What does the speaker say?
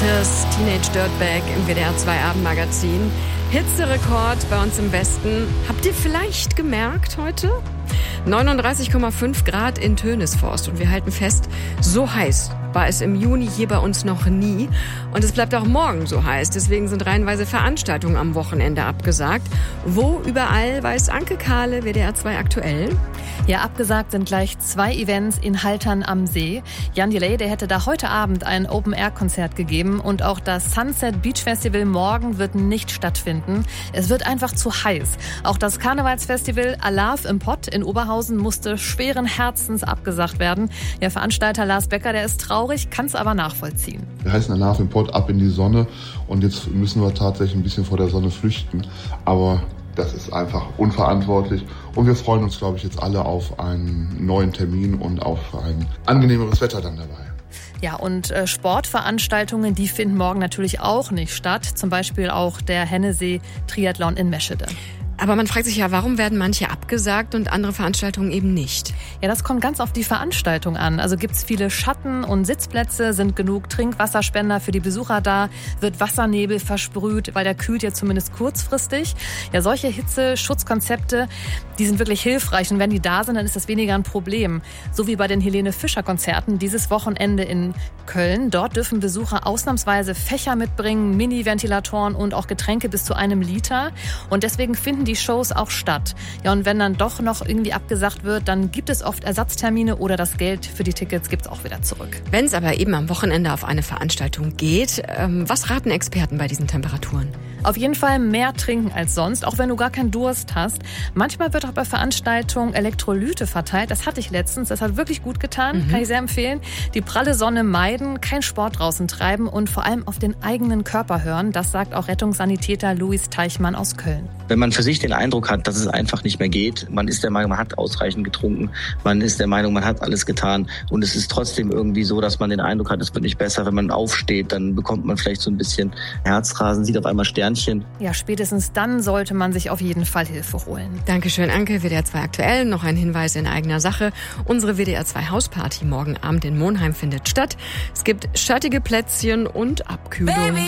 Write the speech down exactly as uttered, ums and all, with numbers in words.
Peters Teenage Dirtbag im W D R zwei Abendmagazin. Hitzerekord bei uns im Westen. Habt ihr vielleicht gemerkt heute? neununddreißig Komma fünf Grad in Tönisforst. Und wir halten fest, so heiß war es im Juni hier bei uns noch nie. Und es bleibt auch morgen so heiß. Deswegen sind reihenweise Veranstaltungen am Wochenende abgesagt. Wo überall weiß Anke Kahle, W D R zwei aktuell? Ja, abgesagt sind gleich zwei Events in Haltern am See. Jan Delay, der hätte da heute Abend ein Open-Air-Konzert gegeben. Und auch das Sunset Beach Festival morgen wird nicht stattfinden. Es wird einfach zu heiß. Auch das Karnevalsfestival Alarv im Pott in Oberhausen musste schweren Herzens abgesagt werden. Der Veranstalter Lars Becker, der ist traurig, kann es aber nachvollziehen. Wir heißen Alarv im Pott ab in die Sonne und jetzt müssen wir tatsächlich ein bisschen vor der Sonne flüchten. Aber das ist einfach unverantwortlich und wir freuen uns, glaube ich, jetzt alle auf einen neuen Termin und auf ein angenehmeres Wetter dann dabei. Ja, und äh, Sportveranstaltungen, die finden morgen natürlich auch nicht statt. Zum Beispiel auch der Hennesee-Triathlon in Meschede. Aber man fragt sich ja, warum werden manche abgesagt und andere Veranstaltungen eben nicht? Ja, das kommt ganz auf die Veranstaltung an. Also gibt's viele Schatten- und Sitzplätze, sind genug Trinkwasserspender für die Besucher da, wird Wassernebel versprüht, weil der kühlt ja zumindest kurzfristig. Ja, solche Hitzeschutzkonzepte, die sind wirklich hilfreich und wenn die da sind, dann ist das weniger ein Problem. So wie bei den Helene-Fischer-Konzerten dieses Wochenende in Köln. Dort dürfen Besucher ausnahmsweise Fächer mitbringen, Mini-Ventilatoren und auch Getränke bis zu einem Liter. Und deswegen finden die Shows auch statt. Ja, und wenn dann doch noch irgendwie abgesagt wird, dann gibt es oft Ersatztermine oder das Geld für die Tickets gibt es auch wieder zurück. Wenn es aber eben am Wochenende auf eine Veranstaltung geht, ähm, was raten Experten bei diesen Temperaturen? Auf jeden Fall mehr trinken als sonst, auch wenn du gar keinen Durst hast. Manchmal wird auch bei Veranstaltungen Elektrolyte verteilt. Das hatte ich letztens, das hat wirklich gut getan, mhm. kann ich sehr empfehlen. Die pralle Sonne meiden, kein Sport draußen treiben und vor allem auf den eigenen Körper hören. Das sagt auch Rettungssanitäter Luis Teichmann aus Köln. Wenn man für sich den Eindruck hat, dass es einfach nicht mehr geht, man ist der Meinung, man hat ausreichend getrunken, man ist der Meinung, man hat alles getan und es ist trotzdem irgendwie so, dass man den Eindruck hat, es wird nicht besser. Wenn man aufsteht, dann bekommt man vielleicht so ein bisschen Herzrasen, sieht auf einmal Sternchen. Ja, spätestens dann sollte man sich auf jeden Fall Hilfe holen. Dankeschön, Anke. W D R zwei aktuell. Noch ein Hinweis in eigener Sache. Unsere W D R zwei Hausparty morgen Abend in Monheim findet statt. Es gibt schattige Plätzchen und Abkühlung. Baby.